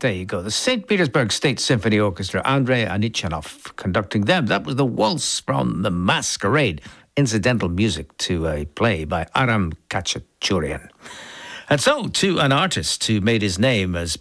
There you go. The St. Petersburg State Symphony Orchestra, Andrei Anichanov conducting them. That was the waltz from The Masquerade, incidental music to a play by Aram Khachaturian. And so, to an artist who made his name as